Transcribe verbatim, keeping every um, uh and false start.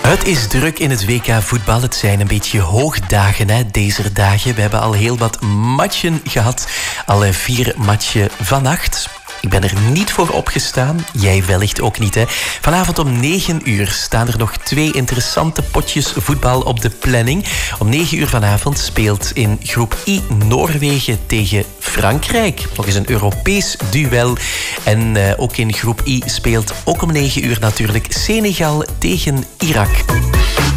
Het is druk in het W K voetbal. Het zijn een beetje hoogdagen, hè, deze dagen. We hebben al heel wat matchen gehad. Alle vier matchen vannacht. Ik ben er niet voor opgestaan. Jij wellicht ook niet, hè. Vanavond om negen uur staan er nog twee interessante potjes voetbal op de planning. Om negen uur vanavond speelt in groep I Noorwegen tegen Frankrijk. Nog eens een Europees duel. En uh, ook in groep I speelt ook om negen uur natuurlijk Senegal tegen Irak.